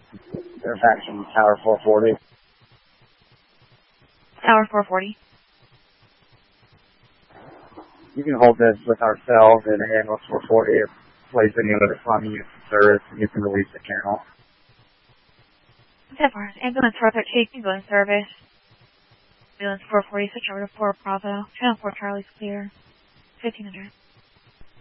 They're back from Tower 440. Tower 440. You can hold this with ourselves and ambulance 440 if plays any other funding use of service, and you can release the channel. 10 4, ambulance 413, ambulance service. Ambulance 440, switch over to 4 Bravo. Channel 4 Charlie's clear. 1500.